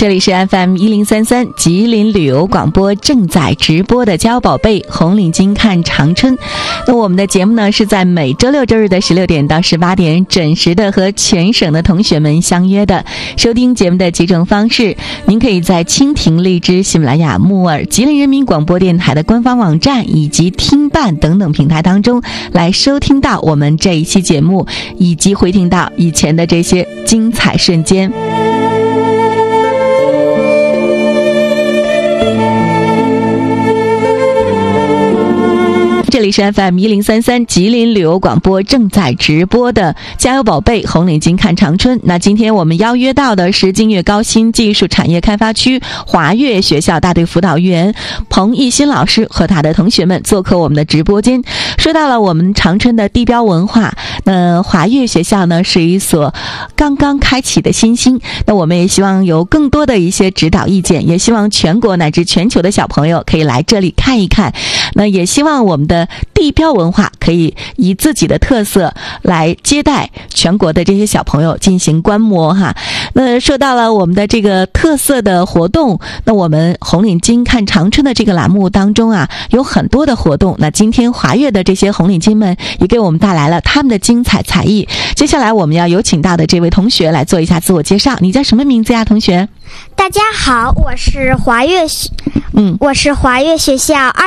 这里是 FM1033 吉林旅游广播正在直播的骄宝贝红领巾看长春。那我们的节目呢是在每周六周日的16点到18点准时的和全省的同学们相约的。收听节目的几种方式，您可以在蜻蜓、荔枝、喜马拉雅、木耳、吉林人民广播电台的官方网站以及听伴等等平台当中来收听到我们这一期节目，以及回听到以前的这些精彩瞬间。这里是 FM1033 吉林旅游广播正在直播的加油宝贝红领巾看长春。那今天我们邀约到的是金岳高新技术产业开发区华岳学校大队辅导员彭毅新老师和他的同学们做客我们的直播间。说到了我们长春的地标文化，那华岳学校呢是一所刚刚开启的新星，那我们也希望有更多的一些指导意见，也希望全国乃至全球的小朋友可以来这里看一看。那也希望我们的地标文化可以以自己的特色来接待全国的这些小朋友进行观摩哈。那说到了我们的这个特色的活动，那我们红领巾看长春的这个栏目当中啊，有很多的活动。那今天华岳的这些红领巾们也给我们带来了他们的精彩才艺。接下来我们要有请到的这位同学来做一下自我介绍，你叫什么名字呀，同学？ 大家好，我是华岳学校